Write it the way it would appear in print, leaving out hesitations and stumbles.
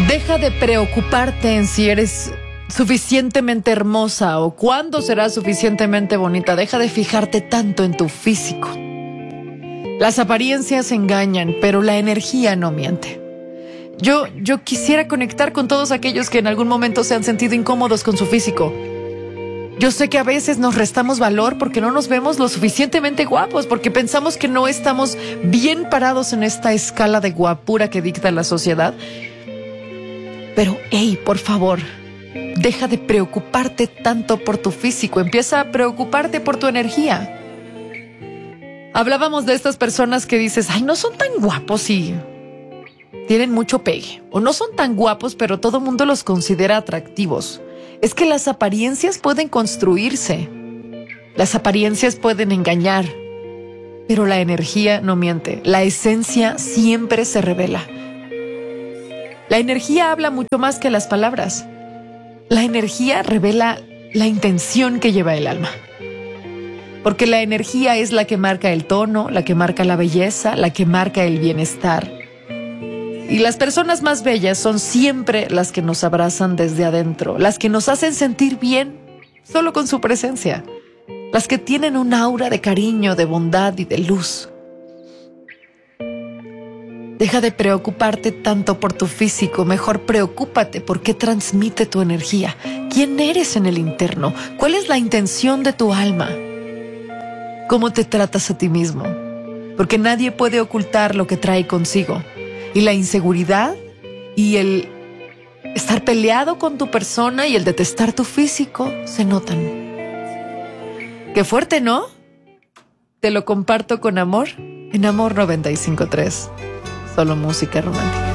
Deja de preocuparte en si eres suficientemente hermosa o cuándo serás suficientemente bonita. Deja de fijarte tanto en tu físico. Las apariencias engañan, pero la energía no miente. Yo quisiera conectar con todos aquellos que en algún momento se han sentido incómodos con su físico. Yo sé que a veces nos restamos valor porque no nos vemos lo suficientemente guapos, porque pensamos que no estamos bien parados en esta escala de guapura que dicta la sociedad. Pero, hey, por favor, deja de preocuparte tanto por tu físico. Empieza a preocuparte por tu energía. Hablábamos de estas personas que dices, ay, no son tan guapos y tienen mucho pegue. O no son tan guapos, pero todo el mundo los considera atractivos. Es que las apariencias pueden construirse. Las apariencias pueden engañar. Pero la energía no miente. La esencia siempre se revela. La energía habla mucho más que las palabras. La energía revela la intención que lleva el alma. Porque la energía es la que marca el tono, la que marca la belleza, la que marca el bienestar. Y las personas más bellas son siempre las que nos abrazan desde adentro, las que nos hacen sentir bien solo con su presencia, las que tienen un aura de cariño, de bondad y de luz. Deja de preocuparte tanto por tu físico, mejor preocúpate por qué transmite tu energía. ¿Quién eres en el interno? ¿Cuál es la intención de tu alma? ¿Cómo te tratas a ti mismo? Porque nadie puede ocultar lo que trae consigo. Y la inseguridad y el estar peleado con tu persona y el detestar tu físico se notan. Qué fuerte, ¿no? Te lo comparto con amor en Amor 95.3. Solo música romántica.